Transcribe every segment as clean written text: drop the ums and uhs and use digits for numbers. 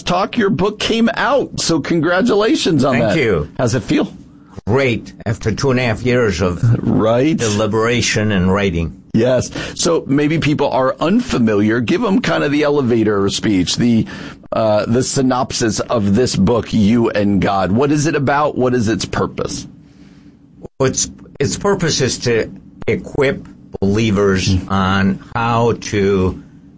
last talk, your book came out. So congratulations on that. Thank you. How's it feel? Great. After 2.5 years of deliberation and writing. Yes. So maybe people are unfamiliar. Give them kind of the elevator speech, the synopsis of this book, You and God. What is it about? What is its purpose? Its purpose is to equip believers on how to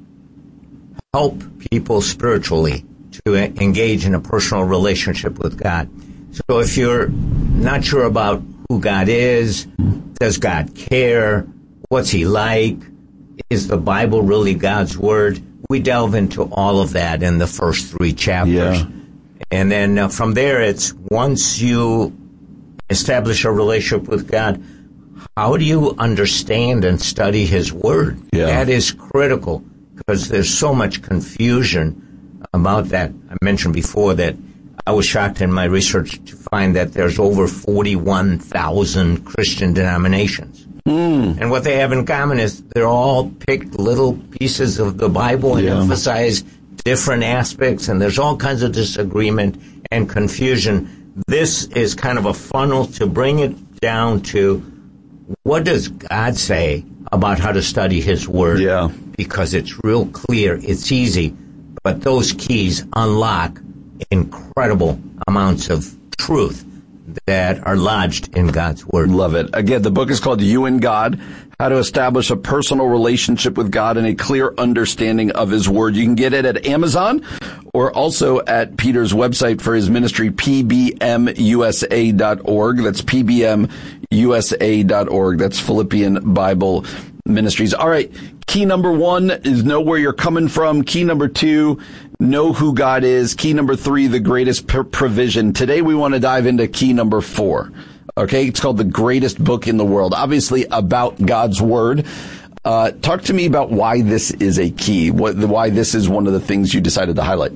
help people spiritually to engage in a personal relationship with God. So if you're not sure about who God is, does God care, what's he like, is the Bible really God's word, we delve into all of that in the first 3 chapters. Yeah. And then from there, it's once you establish a relationship with God, how do you understand and study his word? Yeah. That is critical because there's so much confusion about that. I mentioned before that I was shocked in my research to find that there's over 41,000 Christian denominations. And what they have in common is they're all picked little pieces of the Bible and emphasize different aspects, and there's all kinds of disagreement and confusion. This is kind of a funnel to bring it down to what does God say about how to study his word? Yeah. Because it's real clear, it's easy, but those keys unlock incredible amounts of truth that are lodged in God's word. Love it. Again, the book is called You and God, How to Establish a Personal Relationship with God and a Clear Understanding of His Word. You can get it at Amazon or also at Peter's website for his ministry, pbmusa.org. That's pbmusa.org. That's Philippian Bible Ministries. All right. Key number 1 is know where you're coming from. Key number 2, know who God is. Key number 3, the greatest provision. Today we want to dive into key number 4. Okay. It's called the greatest book in the world, obviously about God's word. Talk to me about why this is a key, why this is one of the things you decided to highlight.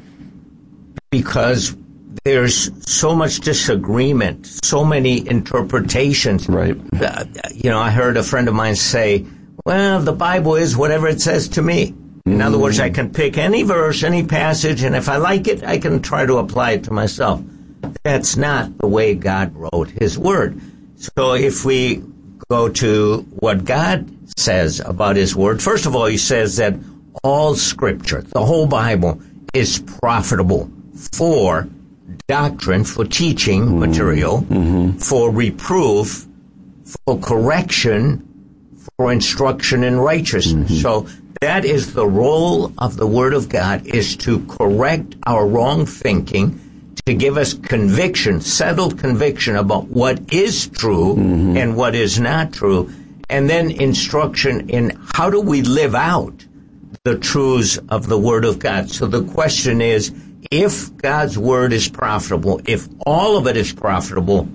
Because there's so much disagreement, so many interpretations. Right. I heard a friend of mine say, well, the Bible is whatever it says to me. In other words, I can pick any verse, any passage, and if I like it, I can try to apply it to myself. That's not the way God wrote his word. So if we go to what God says about his word, first of all, he says that all scripture, the whole Bible, is profitable for doctrine, for teaching material, for reproof, for correction, for instruction in righteousness. So that is the role of the Word of God, is to correct our wrong thinking, to give us conviction, settled conviction about what is true and what is not true, and then instruction in how do we live out the truths of the Word of God. So the question is, if God's Word is profitable, if all of it is profitable,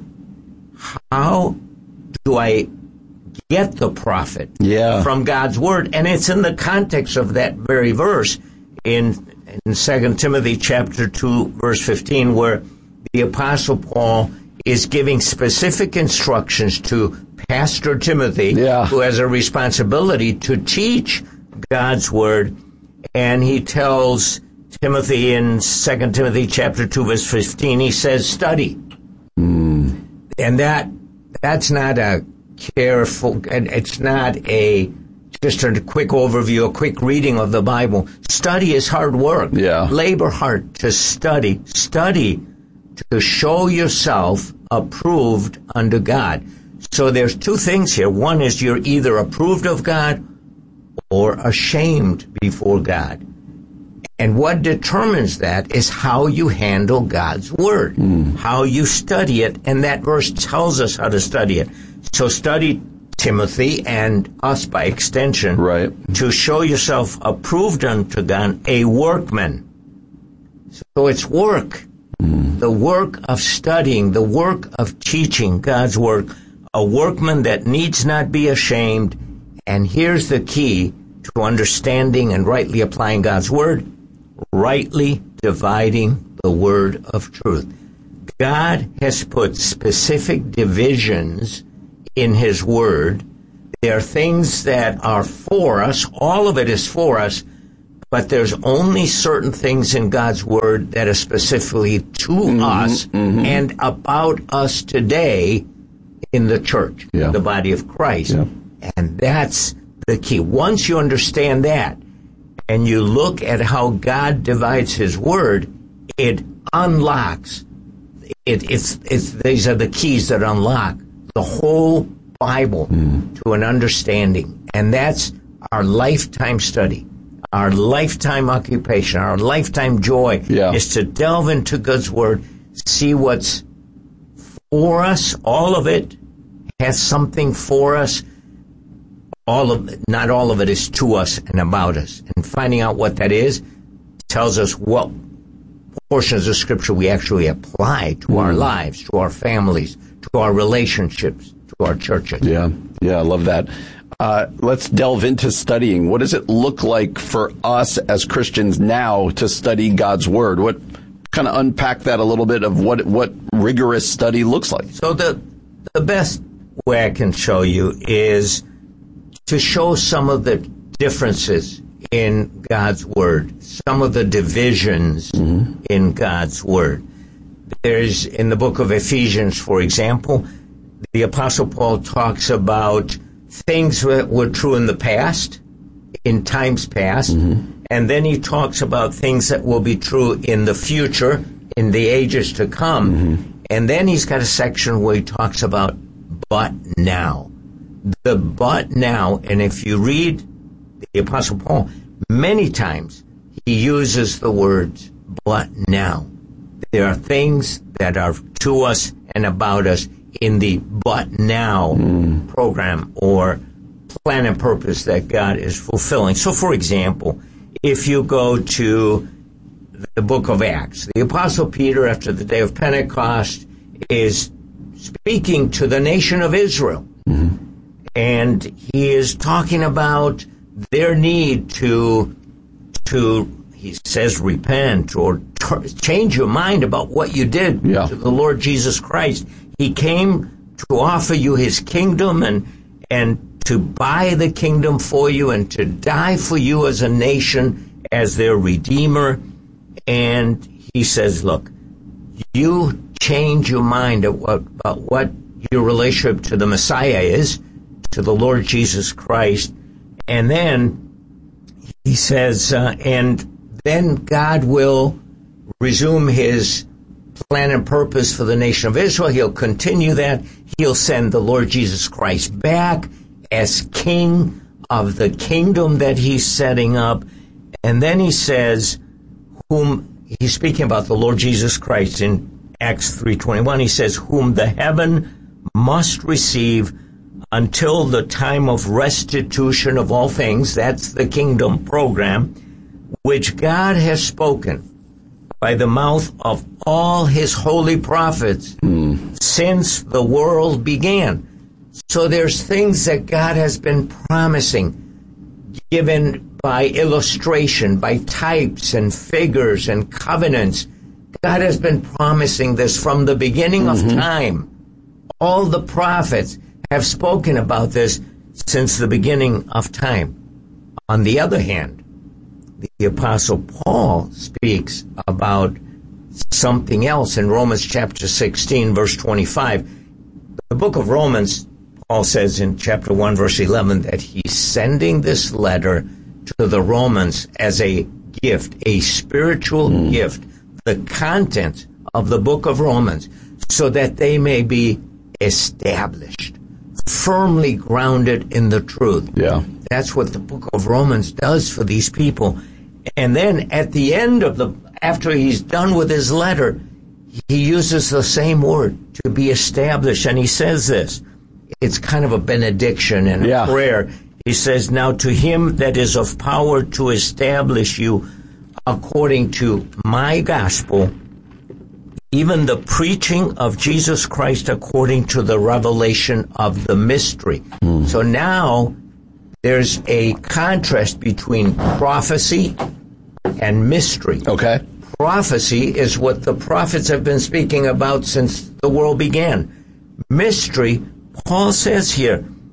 how do I get the profit from God's word? And it's in the context of that very verse in 2 Timothy chapter 2, verse 15, where the Apostle Paul is giving specific instructions to Pastor Timothy, who has a responsibility to teach God's word. And he tells Timothy in 2 Timothy chapter 2, verse 15, he says, study. And that's not a careful, and it's not just a quick overview, a quick reading of the Bible. Study is hard work. Labor hard to study. Study to show yourself approved unto God. So there's 2 things here. One is you're either approved of God or ashamed before God. And what determines that is how you handle God's word, how you study it, and that verse tells us how to study it. So study Timothy and us by extension, to show yourself approved unto God, a workman. So it's work, the work of studying, the work of teaching God's word, a workman that needs not be ashamed. And here's the key to understanding and rightly applying God's word: rightly dividing the word of truth. God has put specific divisions in his word. There are things that are for us. All of it is for us, but there's only certain things in God's Word that are specifically to us and about us today in the church, the body of Christ. Yeah. And that's the key. Once you understand that, and you look at how God divides His Word, it unlocks. These are the keys that unlock the whole Bible to an understanding. And that's our lifetime study, our lifetime occupation, our lifetime joy is to delve into God's Word, see what's for us. All of it has something for us. Not all of it is to us and about us. And finding out what that is tells us what portions of Scripture we actually apply to our lives, to our families, to our relationships, to our churches. Yeah, I love that. Let's delve into studying. What does it look like for us as Christians now to study God's Word? What kind of unpack that a little bit of what rigorous study looks like? So the best way I can show you is to show some of the differences in God's Word, some of the divisions in God's Word. There's, in the book of Ephesians, for example, the Apostle Paul talks about things that were true in the past, in times past, and then he talks about things that will be true in the future, in the ages to come, and then he's got a section where he talks about but now. The but now, and if you read the Apostle Paul, many times he uses the words but now. There are things that are to us and about us in the but now program or plan and purpose that God is fulfilling. So, for example, if you go to the book of Acts, the Apostle Peter, after the day of Pentecost, is speaking to the nation of Israel. And he is talking about their need to he says, repent or change your mind about what you did to the Lord Jesus Christ. He came to offer you his kingdom and to buy the kingdom for you and to die for you as a nation, as their Redeemer. And he says, look, you change your mind about what your relationship to the Messiah is, to the Lord Jesus Christ. And then he says, and then God will resume his plan and purpose for the nation of Israel. He'll continue that. He'll send the Lord Jesus Christ back as king of the kingdom that he's setting up. And then he says, whom he's speaking about the Lord Jesus Christ in Acts 3:21. He says, whom the heaven must receive until the time of restitution of all things. That's the kingdom program, which God has spoken by the mouth of all his holy prophets since the world began. So there's things that God has been promising, given by illustration, by types and figures and covenants. God has been promising this from the beginning of time. All the prophets have spoken about this since the beginning of time. On the other hand, the Apostle Paul speaks about something else in Romans chapter 16, verse 25. The book of Romans, Paul says in chapter 1, verse 11, that he's sending this letter to the Romans as a gift, a spiritual gift, the content of the book of Romans, so that they may be established, firmly grounded in the truth. Yeah. That's what the book of Romans does for these people. And then at the end of after he's done with his letter, he uses the same word, to be established. And he says this. It's kind of a benediction and a prayer. He says, now to him that is of power to establish you according to my gospel, even the preaching of Jesus Christ according to the revelation of the mystery. So now there's a contrast between prophecy and mystery. Okay. Prophecy is what the prophets have been speaking about since the world began. Mystery, Paul says here,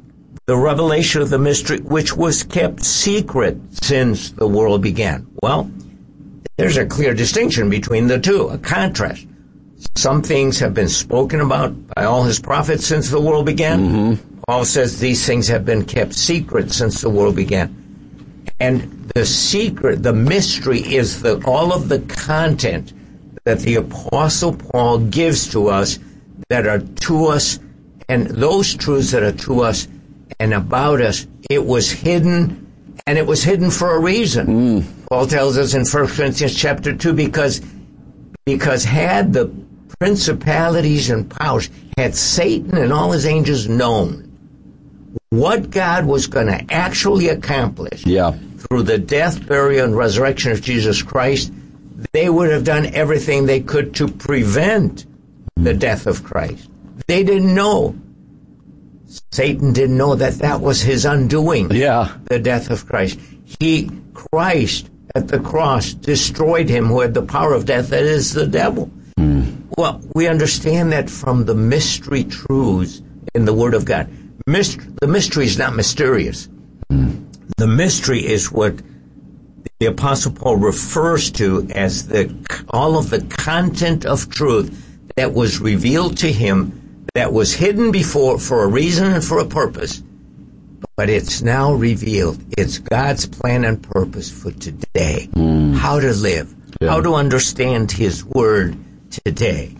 the revelation of the mystery which was kept secret since the world began. Well, there's a clear distinction between the two, a contrast. Some things have been spoken about by all his prophets since the world began. Mm-hmm. Paul says these things have been kept secret since the world began. And the secret, the mystery, is all of the content that the Apostle Paul gives to us that are to us, and those truths that are to us and about us, it was hidden, and it was hidden for a reason. Paul tells us in 1 Corinthians chapter 2, because had the principalities and powers, had Satan and all his angels known what God was going to actually accomplish through the death, burial, and resurrection of Jesus Christ, they would have done everything they could to prevent the death of Christ. They didn't know. Satan didn't know that was his undoing, the death of Christ. Christ at the cross destroyed him who had the power of death, that is the devil. Well, we understand that from the mystery truths in the Word of God. The mystery is not mysterious. The mystery is what the Apostle Paul refers to as all of the content of truth that was revealed to him, that was hidden before for a reason and for a purpose, but it's now revealed. It's God's plan and purpose for today. How to live, how to understand His Word today.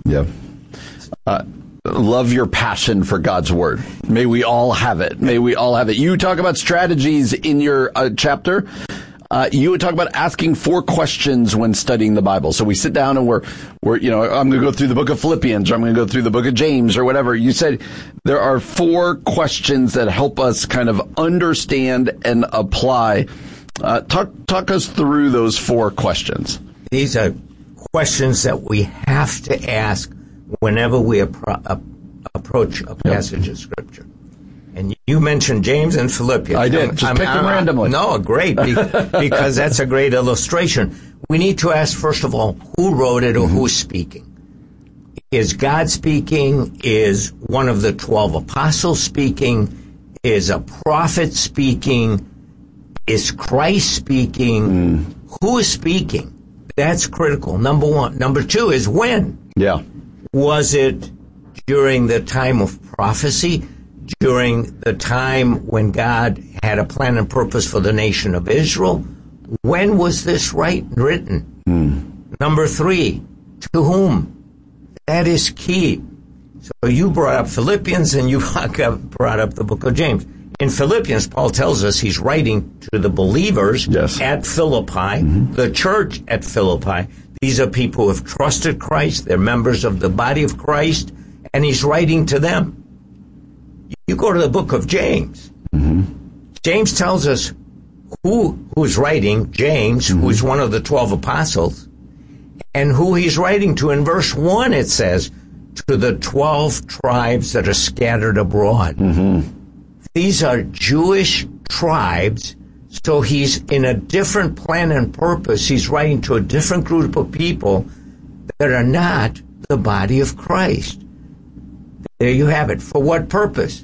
Love your passion for God's Word. May we all have it. May we all have it. You talk about strategies in your chapter. You would talk about asking 4 questions when studying the Bible. So we sit down and we're I'm going to go through the book of Philippians, or I'm going to go through the book of James, or whatever. You said there are 4 questions that help us kind of understand and apply. Talk us through those 4 questions. These are questions that we have to ask whenever we approach a passage of Scripture. And you mentioned James and Philippians. I did. Just pick them randomly. No, great, because that's a great illustration. We need to ask, first of all, who wrote it or who's speaking? Is God speaking? Is one of the 12 apostles speaking? Is a prophet speaking? Is Christ speaking? Who is speaking? That's critical, number 1. Number 2 is when. Was it during the time of prophecy? During the time when God had a plan and purpose for the nation of Israel? When was this written? Number 3, to whom? That is key. So you brought up Philippians and you brought up the book of James. In Philippians, Paul tells us he's writing to the believers at Philippi, the church at Philippi. These are people who have trusted Christ. They're members of the body of Christ, and he's writing to them. You go to the book of James. James tells us who's writing, James, who is one of the 12 apostles, and who he's writing to. In verse 1, it says, to the 12 tribes that are scattered abroad. These are Jewish tribes, so he's in a different plan and purpose. He's writing to a different group of people that are not the body of Christ. There you have it. For what purpose?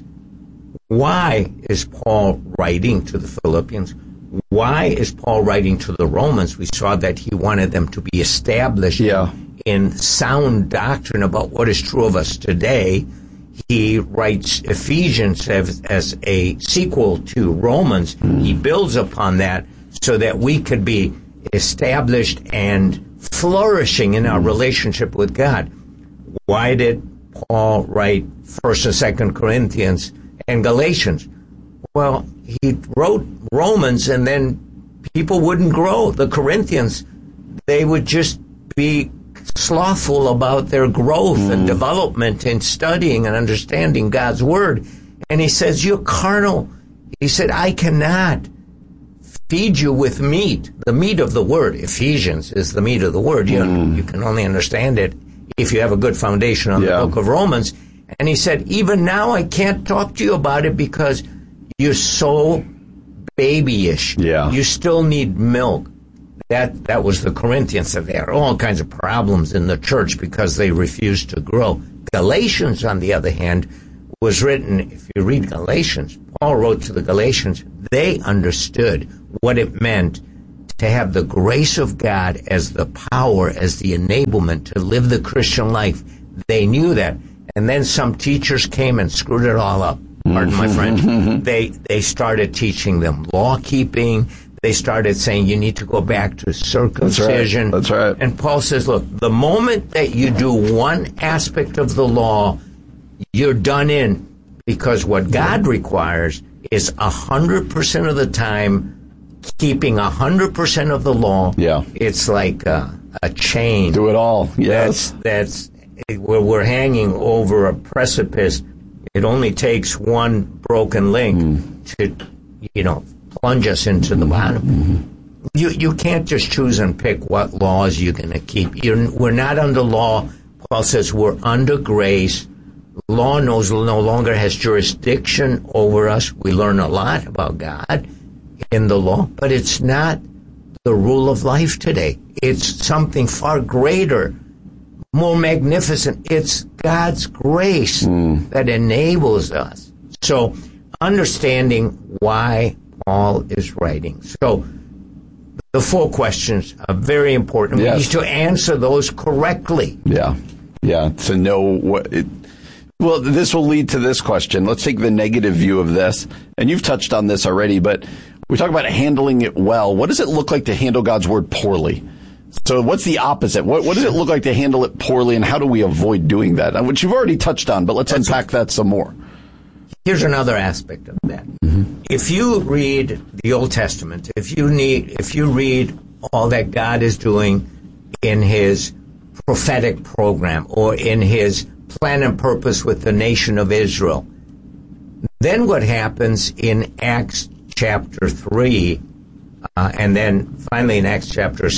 Why is Paul writing to the Philippians? Why is Paul writing to the Romans? We saw that he wanted them to be established in sound doctrine about what is true of us today. He writes Ephesians as a sequel to Romans. He builds upon that so that we could be established and flourishing in our relationship with God. Why did Paul write 1st and 2nd Corinthians and Galatians? Well, he wrote Romans and then people wouldn't grow. The Corinthians, they would just be slothful about their growth and development in studying and understanding God's Word. And he says, you're carnal. He said, I cannot feed you with meat, the meat of the Word. Ephesians is the meat of the Word. You can only understand it if you have a good foundation on the book of Romans. And he said, even now I can't talk to you about it because you're so babyish. You still need milk. That was the Corinthians. They had all kinds of problems in the church because they refused to grow. Galatians, on the other hand, was written, if you read Galatians, Paul wrote to the Galatians, they understood what it meant to have the grace of God as the power, as the enablement to live the Christian life. They knew that. And then some teachers came and screwed it all up. Pardon my French. They started teaching them law keeping. They started saying you need to go back to circumcision. That's right. And Paul says, look, the moment that you do one aspect of the law, you're done in. Because what God requires is 100% of the time keeping 100% of the law. Yeah. It's like a chain. Do it all. Yes. That's where we're hanging over a precipice. It only takes one broken link to, plunge us into the bottom. You can't just choose and pick what laws you're going to keep. We're not under law. Paul says we're under grace. Law no longer has jurisdiction over us. We learn a lot about God in the law, but it's not the rule of life today. It's something far greater, more magnificent. It's God's grace that enables us. So, understanding why Paul is writing. So, the 4 questions are very important. Yes. We need to answer those correctly. Yeah. To know what well, this will lead to this question. Let's take the negative view of this. And you've touched on this already, but we talk about handling it well. What does it look like to handle God's word poorly? So what's the opposite? What does it look like to handle it poorly, and how do we avoid doing that? Which you've already touched on, but let's unpack that some more. Here's another aspect of that. If you read the Old Testament, if you read all that God is doing in his prophetic program or in his plan and purpose with the nation of Israel, then what happens in Acts chapter 3 and then finally in Acts chapter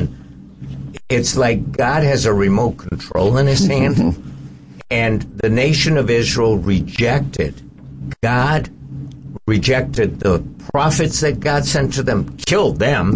7, it's like God has a remote control in his hand, and the nation of Israel rejected God, rejected the prophets that God sent to them, killed them.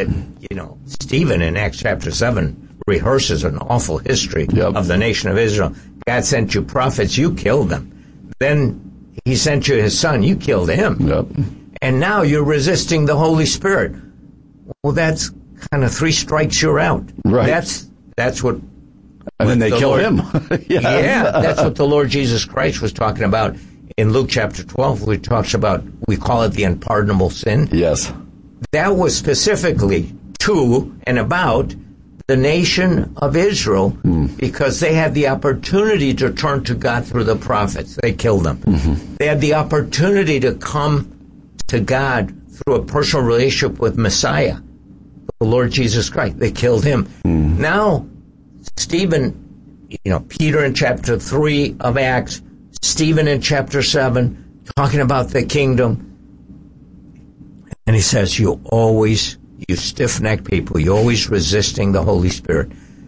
Stephen in Acts chapter 7 rehearses an awful history of the nation of Israel. God sent you prophets, you killed them. Then he sent you his son, you killed him. And now you're resisting the Holy Spirit. Well, that's kind of 3 strikes, you're out. Right. That's what... And then they kill him. That's what the Lord Jesus Christ was talking about in Luke chapter 12. We call it the unpardonable sin. Yes. That was specifically to and about the nation of Israel, because they had the opportunity to turn to God through the prophets. They killed them. They had the opportunity to come to God through a personal relationship with Messiah, the Lord Jesus Christ. They killed him. Now, Stephen, Peter in chapter 3 of Acts, Stephen in chapter 7, talking about the kingdom. And he says, you stiff-necked people, you're always resisting the Holy Spirit.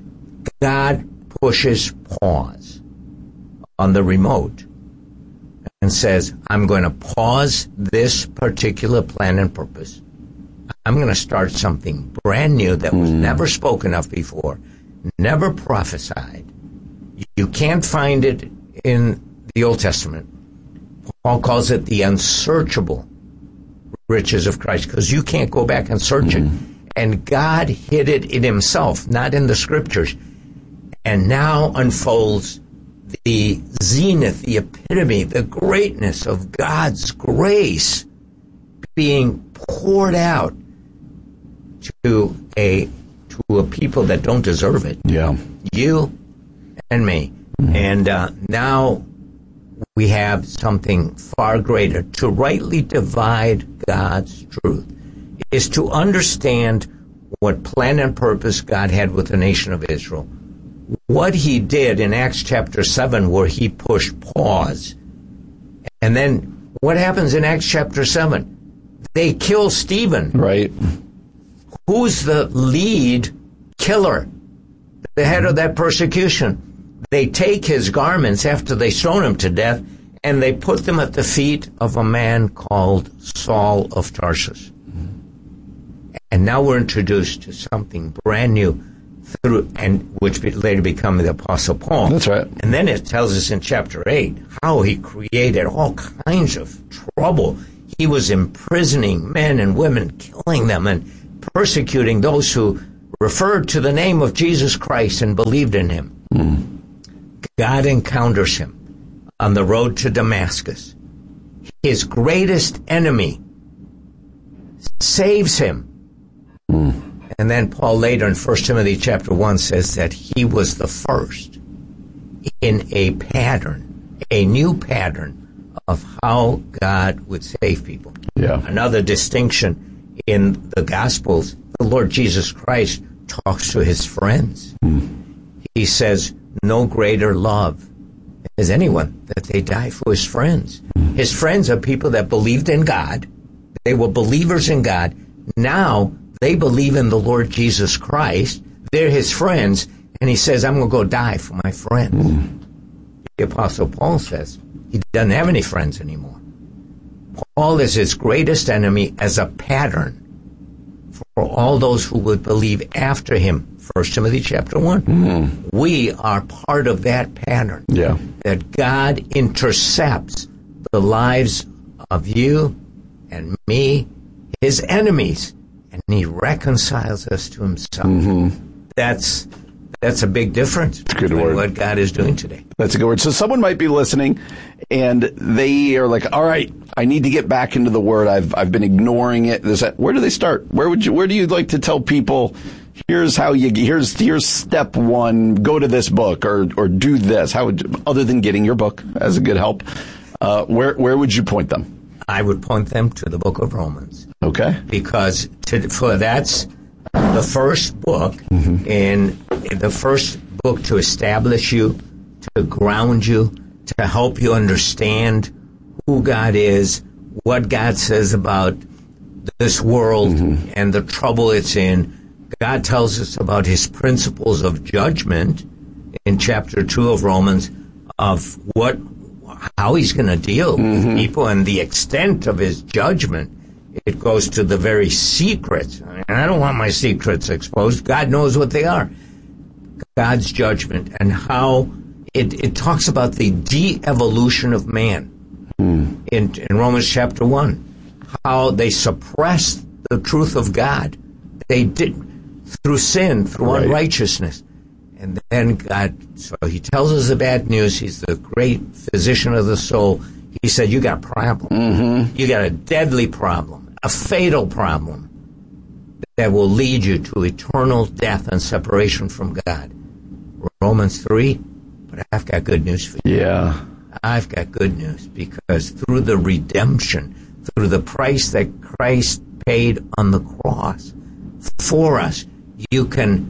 God pushes pause on the remote and says, I'm going to pause this particular plan and purpose. I'm going to start something brand new that was never spoken of before, never prophesied. You can't find it in the Old Testament. Paul calls it the unsearchable riches of Christ, because you can't go back and search it. And God hid it in himself, not in the scriptures, and now unfolds the zenith, the epitome, the greatness of God's grace being poured out to a people that don't deserve it. Yeah. You and me. And now we have something far greater. To rightly divide God's truth is to understand what plan and purpose God had with the nation of Israel. What he did in Acts chapter 7, where he pushed pause. And then what happens in Acts chapter 7? They kill Stephen. Right. Who's the lead killer? The head of that persecution. They take his garments after they stone him to death, and they put them at the feet of a man called Saul of Tarsus. And now we're introduced to something brand new. through, and which later become the Apostle Paul. That's right. And then it tells us in chapter 8 how he created all kinds of trouble. He was imprisoning men and women, killing them, and persecuting those who referred to the name of Jesus Christ and believed in him. God encounters him on the road to Damascus. His greatest enemy saves him. And then Paul later in 1 Timothy chapter 1 says that he was the first in a pattern, a new pattern of how God would save people. Yeah. Another distinction in the Gospels, the Lord Jesus Christ talks to his friends. He says, no greater love has anyone that they die for his friends. His friends are people that believed in God. They were believers in God. Now they believe in the Lord Jesus Christ. They're his friends. And he says, I'm going to go die for my friends. The Apostle Paul says he doesn't have any friends anymore. Paul is his greatest enemy as a pattern for all those who would believe after him. 1 Timothy chapter 1. We are part of that pattern. Yeah. That God intercepts the lives of you and me, his enemies, and he reconciles us to himself. That's a big difference between what God is doing today. That's a good word. So someone might be listening and they are like, all right, I need to get back into the Word. I've been ignoring it. Where do they start? Where do you like to tell people, here's step one, go to this book or do this? Other than getting your book as a good help, where would you point them? I would point them to the book of Romans. Okay. Because that's the first book, and the first book to establish you, to ground you, to help you understand who God is, what God says about this world and the trouble it's in. God tells us about his principles of judgment in chapter 2 of Romans, of how he's going to deal with people and the extent of his judgment. It goes to the very secrets. And I don't want my secrets exposed. God knows what they are. God's judgment and how it talks about the de-evolution of man in Romans chapter 1. How they suppressed the truth of God. They did through sin, through unrighteousness. And then God, so he tells us the bad news. He's the great physician of the soul. He said, you got a problem. You got a deadly problem, a fatal problem that will lead you to eternal death and separation from God. Romans 3, but I've got good news for you. Yeah. I've got good news, because through the redemption, through the price that Christ paid on the cross for us, you can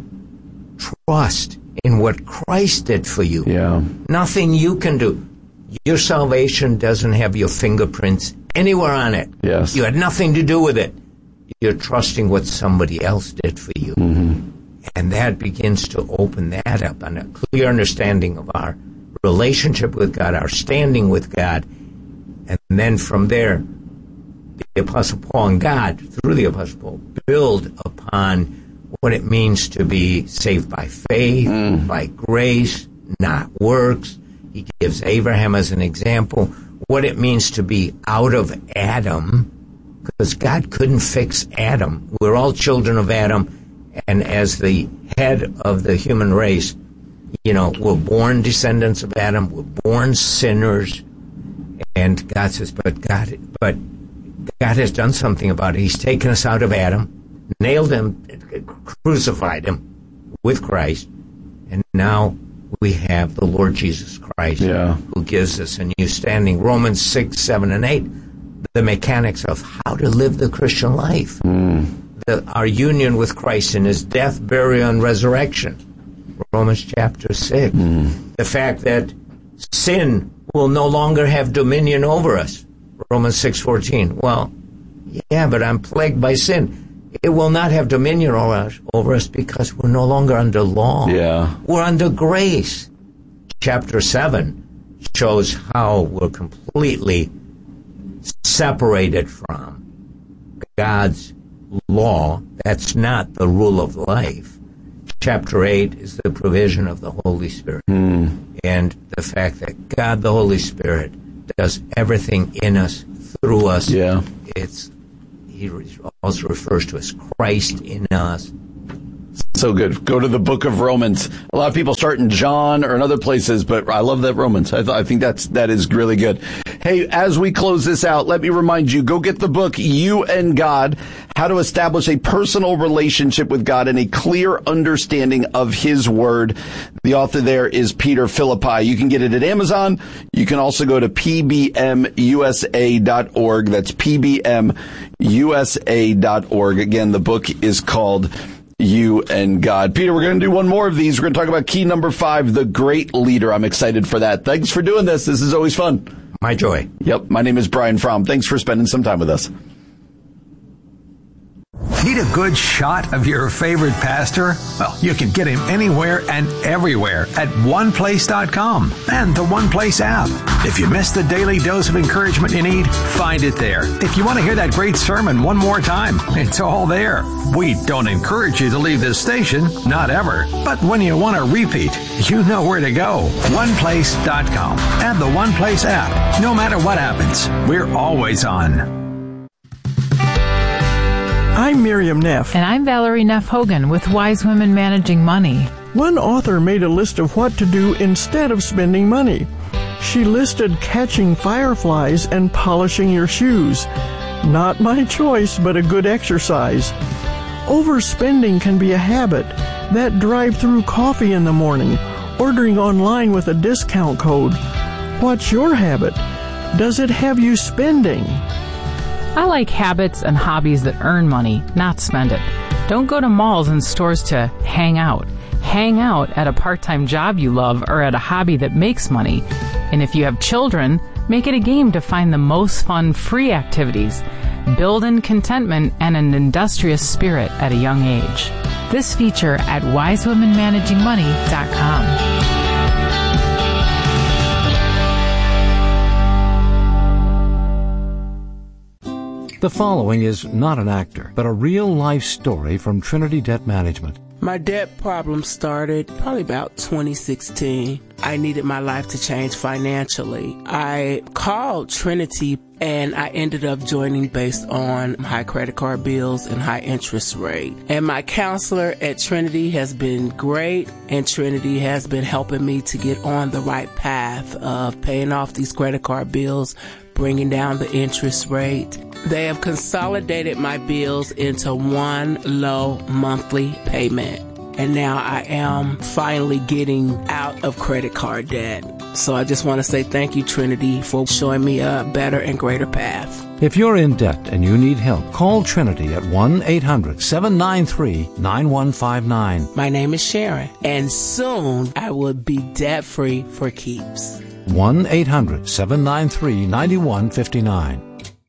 trust in what Christ did for you. Yeah. Nothing you can do. Your salvation doesn't have your fingerprints anywhere on it. Yes. You had nothing to do with it. You're trusting what somebody else did for you. And that begins to open that up, and a clear understanding of our relationship with God, our standing with God. And then from there, the Apostle Paul and God, through the Apostle Paul, build upon what it means to be saved by faith, by grace, not works. He gives Abraham as an example, what it means to be out of Adam, because God couldn't fix Adam. We're all children of Adam, and as the head of the human race, we're born descendants of Adam, we're born sinners, and God says, but God has done something about it. He's taken us out of Adam, nailed him, crucified him with Christ, and now we have the Lord Jesus Christ, who gives us a new standing. Romans 6, 7, and 8, the mechanics of how to live the Christian life. Our union with Christ in his death, burial, and resurrection. Romans chapter 6. The fact that sin will no longer have dominion over us. Romans 6:14. Well, yeah, but I'm plagued by sin. It will not have dominion over us because we're no longer under law. Yeah. We're under grace. Chapter 7 shows how we're completely separated from God's law. That's not the rule of life. chapter 8 is the provision of the Holy Spirit. And the fact that God, the Holy Spirit, does everything in us, through us. Yeah. He also refers to as Christ in us. So good. Go to the book of Romans. A lot of people start in John or in other places, but I love that Romans. I think that is really good. Hey, as we close this out, let me remind you, go get the book, You and God, How to Establish a Personal Relationship with God and a Clear Understanding of His Word. The author there is Peter Philippi. You can get it at Amazon. You can also go to pbmusa.org. That's pbmusa.org. Again, the book is called You and God. Peter, we're going to do one more of these. We're going to talk about key number 5, the great leader. I'm excited for that. Thanks for doing this. This is always fun. My joy. Yep. My name is Brian Fromm. Thanks for spending some time with us. Need a good shot of your favorite pastor? Well, you can get him anywhere and everywhere at oneplace.com and the One Place app. If you missed the daily dose of encouragement you need, find it there. If you want to hear that great sermon one more time, it's all there. We don't encourage you to leave this station, not ever. But when you want to repeat, you know where to go. Oneplace.com and the One Place app. No matter what happens, we're always on. I'm Miriam Neff. And I'm Valerie Neff Hogan with Wise Women Managing Money. One author made a list of what to do instead of spending money. She listed catching fireflies and polishing your shoes. Not my choice, but a good exercise. Overspending can be a habit. That drive-through coffee in the morning, ordering online with a discount code. What's your habit? Does it have you spending? I like habits and hobbies that earn money, not spend it. Don't go to malls and stores to hang out. Hang out at a part-time job you love or at a hobby that makes money. And if you have children, make it a game to find the most fun free activities. Build in contentment and an industrious spirit at a young age. This feature at wisewomenmanagingmoney.com. The following is not an actor, but a real-life story from Trinity Debt Management. My debt problem started probably about 2016. I needed my life to change financially. I called Trinity and I ended up joining based on high credit card bills and high interest rate. And my counselor at Trinity has been great, and Trinity has been helping me to get on the right path of paying off these credit card bills, bringing down the interest rate. They have consolidated my bills into one low monthly payment. And now I am finally getting out of credit card debt. So I just want to say thank you, Trinity, for showing me a better and greater path. If you're in debt and you need help, call Trinity at 1-800-793-9159. My name is Sharon, and soon I will be debt-free for keeps. 1-800-793-9159.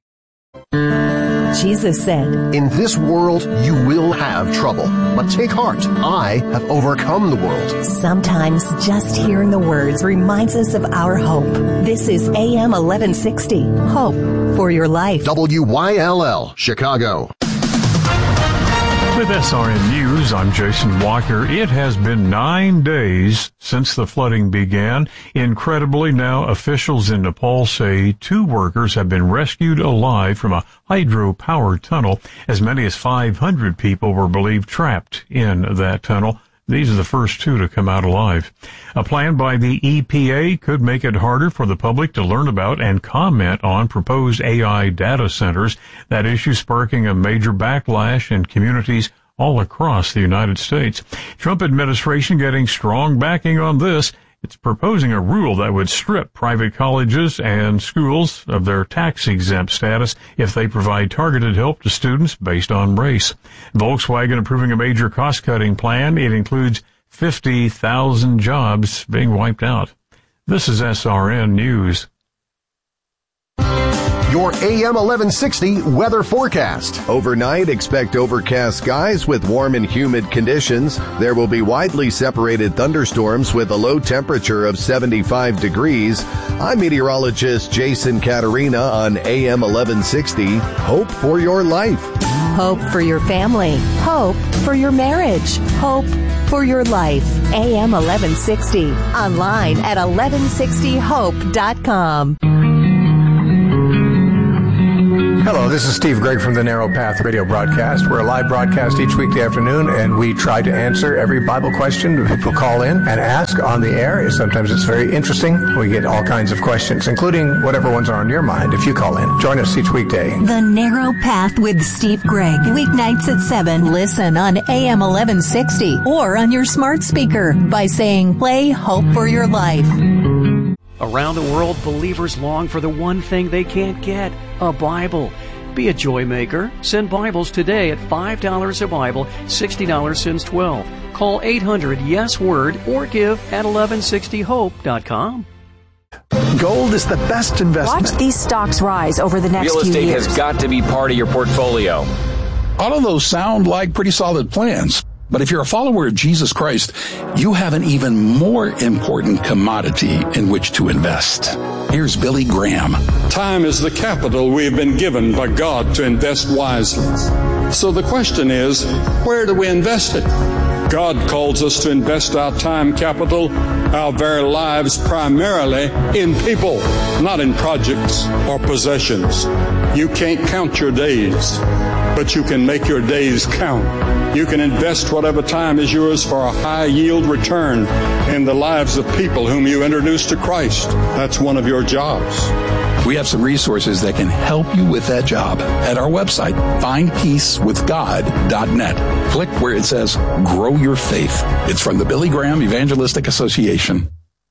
Jesus said, "In this world you will have trouble, but take heart, I have overcome the world." Sometimes just hearing the words reminds us of our hope. This is AM 1160, Hope for Your Life. WYLL, Chicago. With SRN News, I'm Jason Walker. It has been 9 days since the flooding began. Incredibly, now officials in Nepal say 2 workers have been rescued alive from a hydropower tunnel. As many as 500 people were believed trapped in that tunnel. These are the first 2 to come out alive. A plan by the EPA could make it harder for the public to learn about and comment on proposed AI data centers. That issue sparking a major backlash in communities all across the United States. Trump administration getting strong backing on this. It's proposing a rule that would strip private colleges and schools of their tax-exempt status if they provide targeted help to students based on race. Volkswagen approving a major cost-cutting plan. It includes 50,000 jobs being wiped out. This is SRN News. Your AM 1160 weather forecast. Overnight, expect overcast skies with warm and humid conditions. There will be widely separated thunderstorms with a low temperature of 75 degrees. I'm meteorologist Jason Caterina on AM 1160. Hope for your life. Hope for your family. Hope for your marriage. Hope for your life. AM 1160. Online at 1160hope.com. Hello, this is Steve Gregg from the Narrow Path radio broadcast. We're a live broadcast each weekday afternoon, and we try to answer every Bible question people call in and ask on the air. Sometimes it's very interesting. We get all kinds of questions, including whatever ones are on your mind if you call in. Join us each weekday. The Narrow Path with Steve Gregg. Weeknights at 7. Listen on AM 1160 or on your smart speaker by saying, play Hope for Your Life. Around the world, believers long for the one thing they can't get, a Bible. Be a joy maker. Send Bibles today at $5 a Bible, $60 since 12. Call 800-YES-WORD or give at 1160hope.com. Gold is the best investment. Watch these stocks rise over the next few years. Real estate has got to be part of your portfolio. All of those sound like pretty solid plans. But if you're a follower of Jesus Christ, you have an even more important commodity in which to invest. Here's Billy Graham. Time is the capital we have been given by God to invest wisely. So the question is, where do we invest it? God calls us to invest our time capital, our very lives, primarily in people, not in projects or possessions. You can't count your days, but you can make your days count. You can invest whatever time is yours for a high yield return in the lives of people whom you introduce to Christ. That's one of your jobs. We have some resources that can help you with that job at our website, findpeacewithgod.net. Click where it says Grow Your Faith. It's from the Billy Graham Evangelistic Association.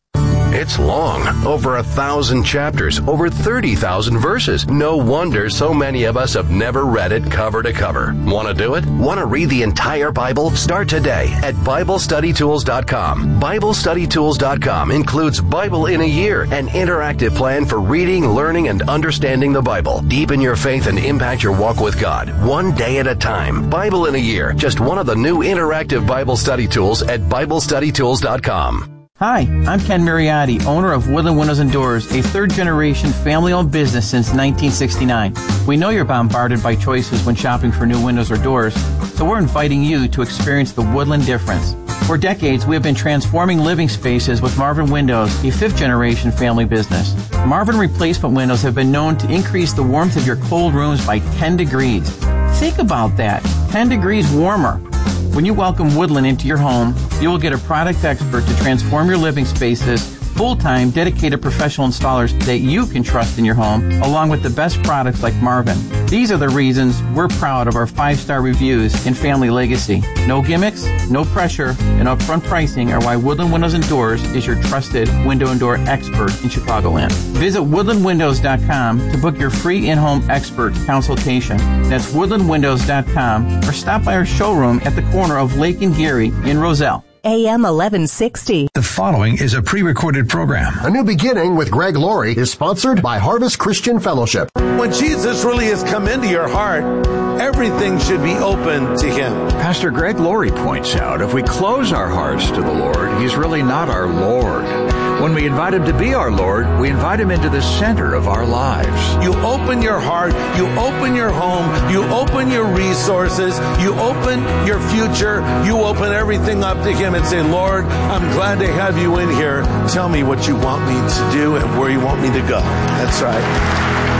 It's long, over 1,000 chapters, over 30,000 verses. No wonder so many of us have never read it cover to cover. Want to do it? Want to read the entire Bible? Start today at BibleStudyTools.com. BibleStudyTools.com includes Bible in a Year, an interactive plan for reading, learning, and understanding the Bible. Deepen your faith and impact your walk with God, one day at a time. Bible in a Year, just one of the new interactive Bible study tools at BibleStudyTools.com. Hi, I'm Ken Mariotti, owner of Woodland Windows and Doors, a third-generation family-owned business since 1969. We know you're bombarded by choices when shopping for new windows or doors, so we're inviting you to experience the Woodland difference. For decades, we have been transforming living spaces with Marvin Windows, a fifth-generation family business. Marvin replacement windows have been known to increase the warmth of your cold rooms by 10 degrees. Think about that, 10 degrees warmer. When you welcome Woodland into your home, you will get a product expert to transform your living spaces, full-time, dedicated professional installers that you can trust in your home, along with the best products like Marvin. These are the reasons we're proud of our 5-star reviews and family legacy. No gimmicks, no pressure, and upfront pricing are why Woodland Windows and Doors is your trusted window and door expert in Chicagoland. Visit woodlandwindows.com to book your free in-home expert consultation. That's woodlandwindows.com, or stop by our showroom at the corner of Lake and Geary in Roselle. AM 1160. The following is a pre-recorded program. A New Beginning with Greg Laurie is sponsored by Harvest Christian Fellowship. When Jesus really has come into your heart, everything should be open to Him. Pastor Greg Laurie points out, if we close our hearts to the Lord, He's really not our Lord. When we invite Him to be our Lord, we invite Him into the center of our lives. You open your heart, you open your home, you open your resources, you open your future, you open everything up to Him and say, Lord, I'm glad to have you in here. Tell me what you want me to do and where you want me to go. That's right.